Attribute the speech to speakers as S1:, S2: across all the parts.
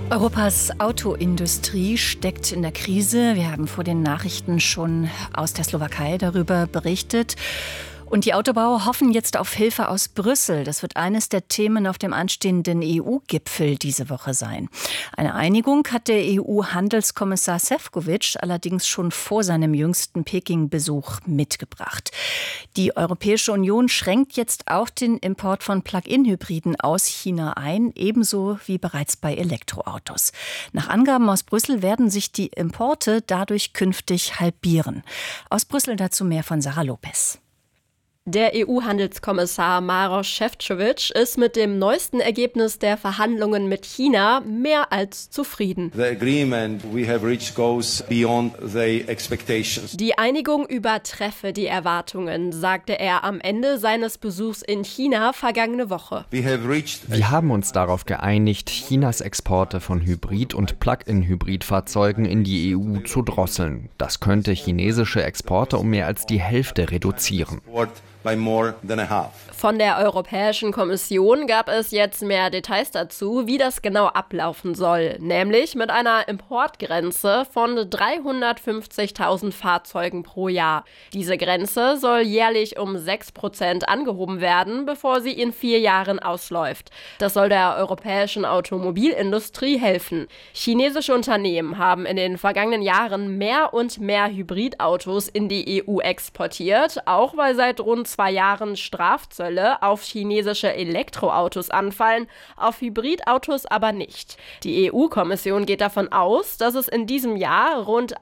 S1: Europas Autoindustrie steckt in der Krise. Wir haben vor den Nachrichten schon aus der Slowakei darüber berichtet. Und die Autobauer hoffen jetzt auf Hilfe aus Brüssel. Das wird eines der Themen auf dem anstehenden EU-Gipfel diese Woche sein. Eine Einigung hat der EU-Handelskommissar Šefčovič allerdings schon vor seinem jüngsten Peking-Besuch mitgebracht. Die Europäische Union schränkt jetzt auch den Import von Plug-in-Hybriden aus China ein, ebenso wie bereits bei Elektroautos. Nach Angaben aus Brüssel werden sich die Importe dadurch künftig halbieren. Aus Brüssel dazu mehr von Sarah Lopez.
S2: Der EU-Handelskommissar Maroš Šefčovič ist mit dem neuesten Ergebnis der Verhandlungen mit China mehr als zufrieden. Die Einigung übertreffe die Erwartungen, sagte er am Ende seines Besuchs in China vergangene Woche.
S3: Wir haben uns darauf geeinigt, Chinas Exporte von Hybrid- und Plug-in-Hybridfahrzeugen in die EU zu drosseln. Das könnte chinesische Exporte um mehr als die Hälfte reduzieren.
S2: Von der Europäischen Kommission gab es jetzt mehr Details dazu, wie das genau ablaufen soll. Nämlich mit einer Importgrenze von 350.000 Fahrzeugen pro Jahr. Diese Grenze soll jährlich um 6% angehoben werden, bevor sie in 4 Jahren ausläuft. Das soll der europäischen Automobilindustrie helfen. Chinesische Unternehmen haben in den vergangenen Jahren mehr und mehr Hybridautos in die EU exportiert, auch weil seit rund 2 Jahren Strafzölle auf chinesische Elektroautos anfallen, auf Hybridautos aber nicht. Die EU-Kommission geht davon aus, dass es in diesem Jahr rund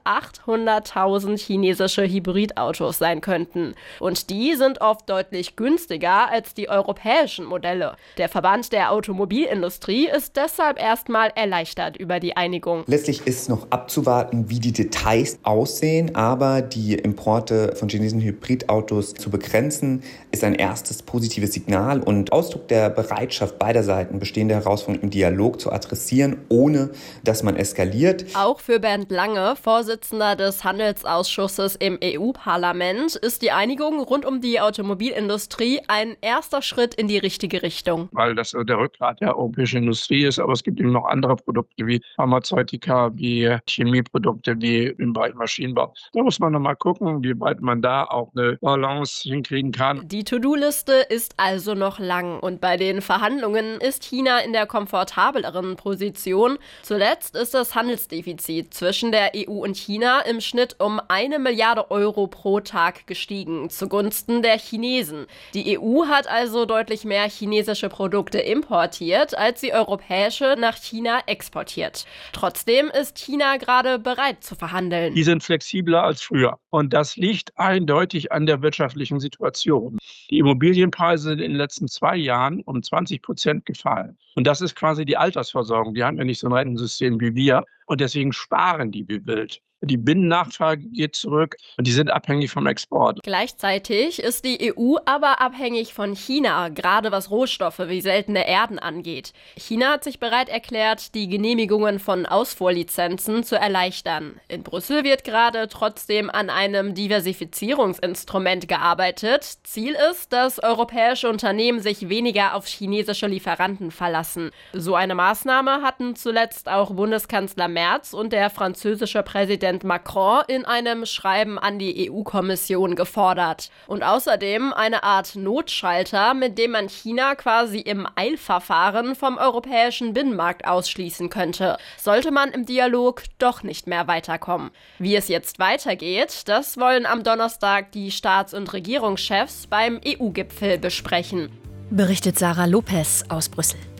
S2: 800.000 chinesische Hybridautos sein könnten. Und die sind oft deutlich günstiger als die europäischen Modelle. Der Verband der Automobilindustrie ist deshalb erstmal erleichtert über die Einigung.
S4: Letztlich ist noch abzuwarten, wie die Details aussehen, aber die Importe von chinesischen Hybridautos zu begrenzen, ist ein erstes positives Signal und Ausdruck der Bereitschaft beider Seiten, bestehende Herausforderungen im Dialog zu adressieren, ohne dass man eskaliert.
S2: Auch für Bernd Lange, Vorsitzender des Handelsausschusses im EU-Parlament, ist die Einigung rund um die Automobilindustrie ein erster Schritt in die richtige Richtung.
S5: Weil das der Rückgrat der europäischen Industrie ist, aber es gibt eben noch andere Produkte wie Pharmazeutika, wie Chemieprodukte, wie im Bereich Maschinenbau. Da muss man nochmal gucken, wie weit man da auch eine Balance hinkriegen kann.
S2: Die To-Do-Liste ist also noch lang und bei den Verhandlungen ist China in der komfortableren Position. Zuletzt ist das Handelsdefizit zwischen der EU und China im Schnitt um 1 Milliarde Euro pro Tag gestiegen, zugunsten der Chinesen. Die EU hat also deutlich mehr chinesische Produkte importiert, als sie europäische nach China exportiert. Trotzdem ist China gerade bereit zu verhandeln.
S5: Die sind flexibler als früher und das liegt eindeutig an der wirtschaftlichen Situation. Die Immobilienpreise sind in den letzten 2 Jahren um 20% gefallen. Und das ist quasi die Altersversorgung. Die haben ja nicht so ein Rentensystem wie wir und deswegen sparen die wie wild. Die Binnennachfrage geht zurück und die sind abhängig vom Export.
S2: Gleichzeitig ist die EU aber abhängig von China, gerade was Rohstoffe wie seltene Erden angeht. China hat sich bereit erklärt, die Genehmigungen von Ausfuhrlizenzen zu erleichtern. In Brüssel wird gerade trotzdem an einem Diversifizierungsinstrument gearbeitet. Ziel ist, dass europäische Unternehmen sich weniger auf chinesische Lieferanten verlassen. So eine Maßnahme hatten zuletzt auch Bundeskanzler Merz und der französische Präsident Macron in einem Schreiben an die EU-Kommission gefordert. Und außerdem eine Art Notschalter, mit dem man China quasi im Eilverfahren vom europäischen Binnenmarkt ausschließen könnte. Sollte man im Dialog doch nicht mehr weiterkommen. Wie es jetzt weitergeht, das wollen am Donnerstag die Staats- und Regierungschefs beim EU-Gipfel besprechen.
S1: Berichtet Sarah Lopez aus Brüssel.